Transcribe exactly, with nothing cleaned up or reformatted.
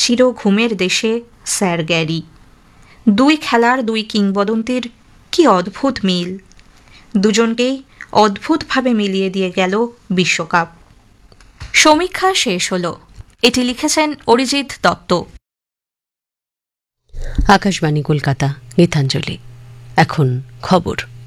চির ঘুমের দেশে স্যার গ্যারি। দুই খেলার দুই কিংবদন্তির কি অদ্ভুত মিল, দুজনকেই অদ্ভুতভাবে মিলিয়ে দিয়ে গেল বিশ্বকাপ। সমীক্ষা শেষ হল। এটি লিখেছেন অরিজিৎ দত্ত। আকাশবাণী কলকাতা, গীতাঞ্জলি। এখন খবর।